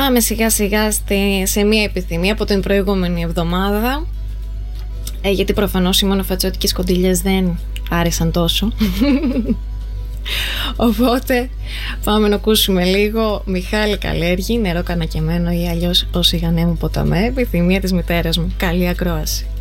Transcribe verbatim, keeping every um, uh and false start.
Πάμε σιγά σιγά στη, σε μια επιθυμία από την προηγούμενη εβδομάδα, ε, γιατί προφανώς οι μονοφατσιώτικες κοντιλιές δεν άρεσαν τόσο. Οπότε πάμε να ακούσουμε λίγο Μιχάλη Καλέργη, Νερό κανακεμένο ή αλλιώς Ο Σιγανέ μου ποταμέ, επιθυμία της μητέρας μου. Καλή ακρόαση.